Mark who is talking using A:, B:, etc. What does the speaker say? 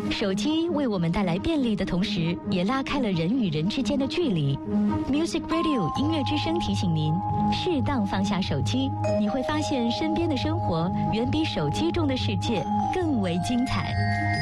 A: 手机为我们带来便利的同时，也拉开了人与人之间的距离。Music Radio 音乐之声提醒您，适当放下手机，你会发现身边的生活远比手机中的世界更为精彩。